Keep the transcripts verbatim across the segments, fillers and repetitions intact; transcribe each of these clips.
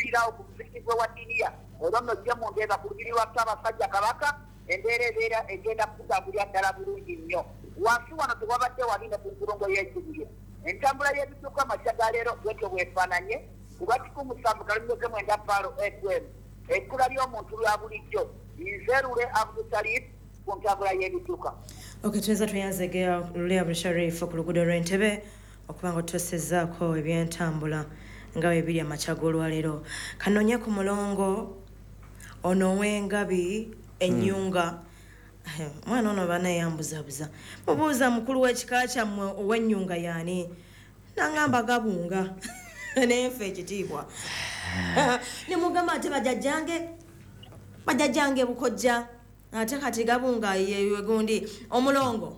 kuddukirawo ku muzikiti gwe wa diniya olwo nno ojja mu ndeeba ku lubiri lwa Ssaabasajja Kabaka embeera ebeera egenda kutambulira ddala bulungi nnyo wansi wano tewabadde wali ne ku nkulungo y'ekibulye entambula y'ebidduka amakya ga leero bwetyo bwefaananye kuba kikumu musanvu kalumyeke mwenda paalo fm ekkula ly'omuntu lwa bulijjo nzerule Abdulsalif ku ntambula y'ebidduka. Okay, tuyinza tuyanzege Lule Abdulsharif ku luguudo lw'Entebbe okuba nga otussezzaako ebyentambula nga bwe biri amakya g'olwaleero. Kanoonye ku mulongo ono ow'engabi ennyunga mwana ono bana yambuzabuza mubuuza mukulu w'ekika kyammwe ow'ennyunga yaani nangamba gabunga nenfe ekitiibwa ne mugamba ate bajajjange bajajjange bukojja ate kati gabunga yewe gundi omulongo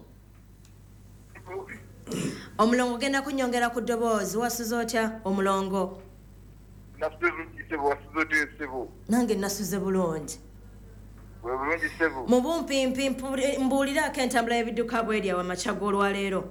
omulongo genda kunyongera ku ddoboozi wasuze otya omulongo nange nasuze bulungi mu bumpimpi mbuuliraako entambula y'ebidduka bw'eri awo amakya g'olwaleero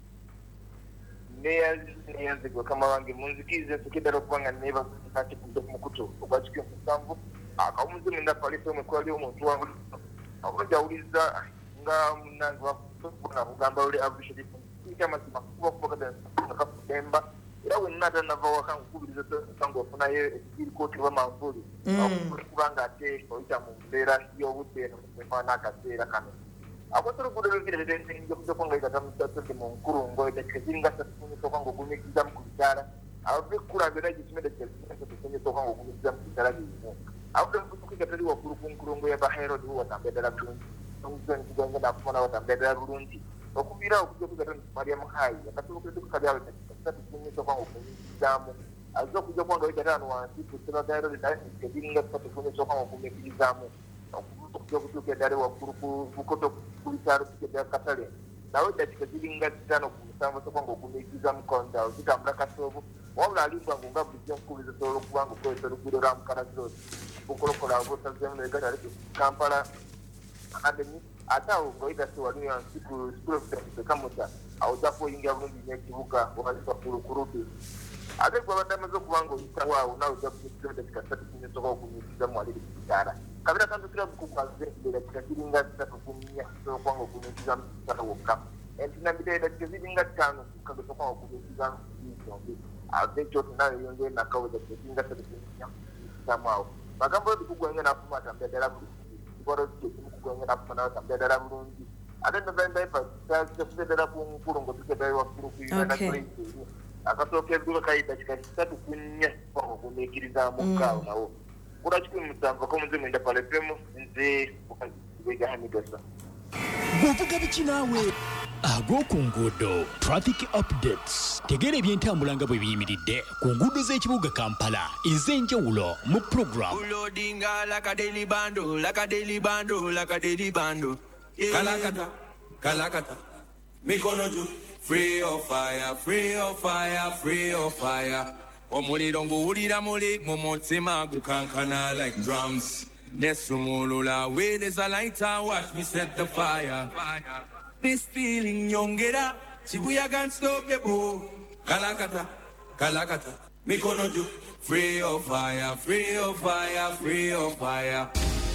neyanzigwa kama wange munzikirize nsekedala okuba nga nebaakikudde ku mukutu ogwakikyo musanvu akawumuze mwenda palisa omwekula ly'omuntu wange akunjawuliza nga munange wakubona kugamba Lule Abdulsharif kyamazima kuba kubakadakafudemba era wenna ate nava waka nkukubiriza sanga ofunayo ekirikooti oba manvuuli kubanga ate oyita mu mbeera y'obudde eno efaana akaseera kano akwata oluguudo lw'ekirererenjokujako nga igatamusasodde mu nkulungo ekiringa satukunyesooka ng'ogumikizamu ku bitaala ava ekkulanga era gikimedde kyatukunyesooka ng'ogumikizamu ku bitaala birimu awudde mubutukiga tali waggulu ku nkulungo ya baherod watambula ddala bulungi omuzenkigange nakufuna watambula ddala bulungi okuviira okujja kugata Mariam Hayi akatubukireku kalyawe satukunyesooka ng'ogumikizamu azza okujja kubanga wegatano wansi ku sebagaherod naye ekiringa satukunyesooka ng'ogumikirizaamu okujja okutuuka eddala waggulu ku bukoto ku bitaalo kigedda katale nawe dakika ziringa zitaano ku musanvu sooka ng'ogumikizamu konta zitambula kasoobu wabula alimbwa nga nga bulijjo nkubiriza osobola okuba nga okozesa oluguudo lwa Mukalaziroad bukolokola obusazeemu negatale Kampala Academy ate awo ng'oyitase wali wansi ku Spurofitasi Kamuta awo ojjako oyingira bulungi n'ekibuga wabazisa ku Rubi ate gwe abadde amaze okuba nga oyitawo awo nawe ojja kumikiza dakika ssatu kunyesooka ogumikizamu wali kitaala kabira kantukira bukugwaze dakika ziringa zitatu ku nnya osobola okuba nga ogumikizamu kitaala wokka entinambira dakika ziringa ttaano kukage osobola okuba nga ogumikizamu zombi ate ekyo nayo yongere nakawo dakika ziringa ssatu ku nnya kumikizamu awo magambo ebikugwenga n'afuma atambula ddala bulungi kibalo kye kimukugwenga n'afuma nawe atambula ddala bulungi ate novemba kyafuze ddala ku nkulungo tugeddala waggulu ku uganda kuleiseri akasooka ebidduka kali dakika ssatu ku nnya okugumiikirizaamu kaawo nawo kula kikumi musanvu akomuze mwenda pale fm nze bwega hamidasa bw'ovuga biki naawe ag'oku nguudo traffic updates tegeera ebyentambula nga bwe biyimiridde ku nguudo z'ekibuga Kampala ez'enjawulo mu program ulodinga like a daily bando like a daily bando like a daily bando kalakata kalakata mikono juu free of fire free of fire free of fire omuliro nguwulira muli mu mutima gukankana like drums nesumulula where there's a lighter watch me set the fire this feeling nyongera chibuyaga unstoppable kalakata kalakata mikono juu free of fire free of fire free of fire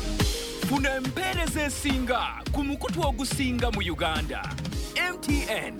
funa empeereza esinga ku mukutu ogusinga mu Uganda M T N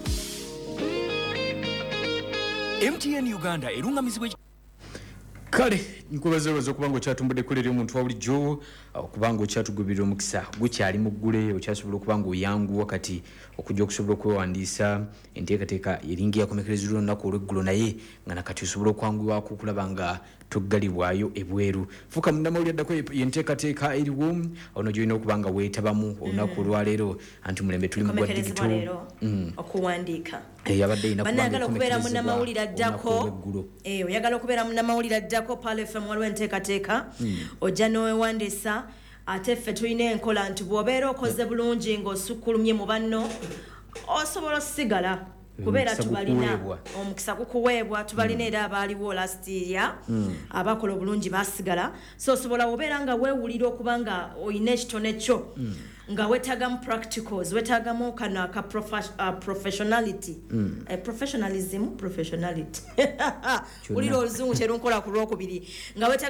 M T N Uganda erungamizibwa kale nkubazeebaza okuba nga okyatumbudde kulera omuntu wa bulijjo okuba nga okyatugubirira omukisa gukyali mu ggule okyasobola okuba nga oyanguwa kati okujja okusobola okwewandiisa enteekateeka eringa yakomekerezebwa olunaku olw'eggulo naye nga nakati osobola okwanguwako okulaba nga toggalibwayo ebweru fuuka munnamawulire addako yenteekateeka eriwo ono gyolina okuba nga weetabamu olunaku olwaleero anti mulembe tuli mu gwa digito okuwandiika yabadde banayagala okubeera munnamawulire addako oyagala okubeera munnamawulire addako Pale F M waliwo enteekateeka ojja n'owewandiisa ate ffe tulina enkola nti bw'obeera okoze bulungi ng'osukkulumye mu banno osobola osigala kubeera tubalina omukisa gukuweebwa tubalina era abaaliwo last year abakola obulungi basigala so osobola obeera nga weewulira okuba nga oyina ekitone kyo nga wetagamu practicals wetagamu kana ka uh, professionality mm. uh, professionalism professionality uliro oluzungu kyerunkola ku lwokubiri nga